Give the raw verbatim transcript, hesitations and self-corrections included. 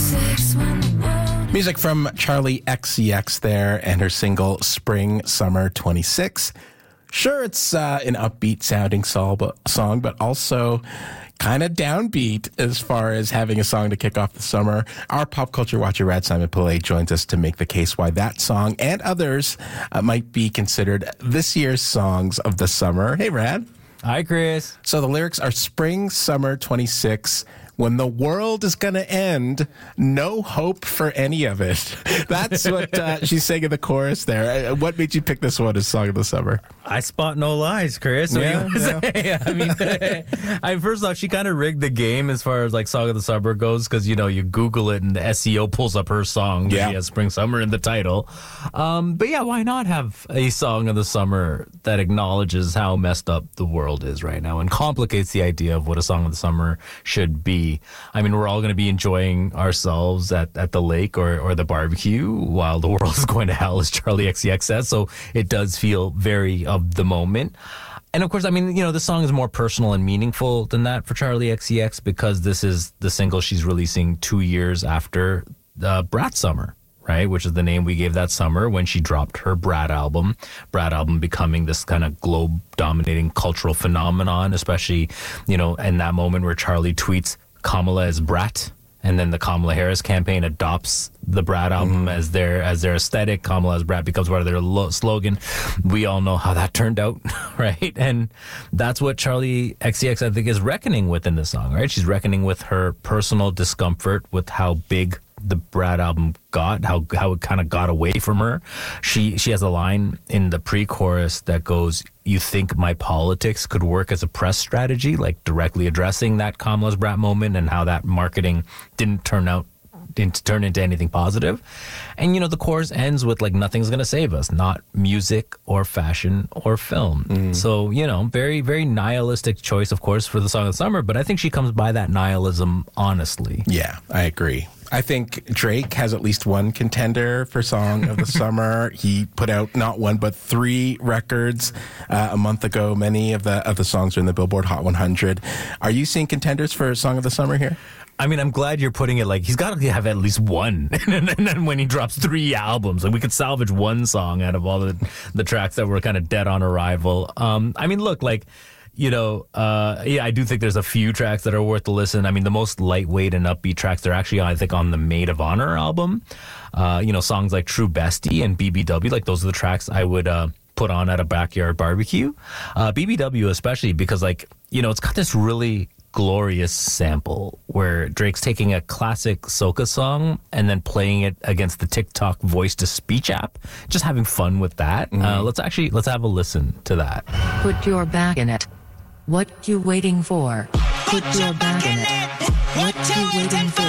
Music from Charli X C X there and her single Spring Summer twenty-six. Sure, it's uh, an upbeat sounding song, but also kind of downbeat as far as having a song to kick off the summer. Our pop culture watcher, Rad Simon Pillay, joins us to make the case why that song and others uh, might be considered this year's songs of the summer. Hey, Rad. Hi, Chris. So the lyrics are Spring Summer twenty-six. When the world is going to end, no hope for any of it. That's what uh, she's saying in the chorus there. What made you pick this one as Song of the Summer? I spot no lies, Chris. What Yeah, do you want to say? I mean, I, first off, she kind of rigged the game as far as like Song of the Summer goes because, you know, you Google it and the S E O pulls up her song. Yeah. She has Spring Summer in the title. Um, but yeah, why not have a Song of the Summer that acknowledges how messed up the world is right now and complicates the idea of what a Song of the Summer should be? I mean, we're all going to be enjoying ourselves at, at the lake or, or the barbecue while the world is going to hell, as Charli X C X says. So it does feel very of the moment. And of course, I mean, you know, the song is more personal and meaningful than that for Charli X C X because this is the single she's releasing two years after uh, Brat Summer. Right, which is the name we gave that summer when she dropped her Brat album. Brat album becoming this kind of globe-dominating cultural phenomenon, especially, you know, in that moment where Charli tweets Kamala as Brat, and then the Kamala Harris campaign adopts the Brat album mm. as their as their aesthetic. Kamala as Brat becomes part of their lo- slogan. We all know how that turned out, right? And that's what Charli X C X, I think, is reckoning with in the song, right? She's reckoning with her personal discomfort with how big the Brat album got, how how it kind of got away from her. She she has a line in the pre-chorus that goes, "You think my politics could work as a press strategy," like directly addressing that Kamala's Brat moment and how that marketing didn't turn out didn't turn into anything positive. And you know, the chorus ends with like, "Nothing's gonna save us," not music or fashion or film. Mm. So, you know, very, very nihilistic choice, of course, for the Song of the Summer, but I think she comes by that nihilism honestly. Yeah, I agree. I think Drake has at least one contender for Song of the Summer. He put out not one but three records uh, a month ago. Many of the of the songs are in the Billboard Hot one hundred. Are you seeing contenders for Song of the Summer here? I mean, I'm glad you're putting it like he's got to have at least one. And then when he drops three albums, like we could salvage one song out of all the, the tracks that were kind of dead on arrival. Um, I mean, look, like, you know, uh, yeah, I do think there's a few tracks that are worth the listen. I mean, the most lightweight and upbeat tracks, they're actually, I think, on the Maid of Honor album. Uh, you know, songs like True Bestie and B B W, like those are the tracks I would uh, put on at a backyard barbecue. Uh, B B W especially because, like, you know, it's got this really glorious sample where Drake's taking a classic soca song and then playing it against the TikTok voice-to-speech app, just having fun with that. Mm-hmm. Uh, let's actually, let's have a listen to that. Put your back in it. What you waiting for? Put your back in it. What you waiting for?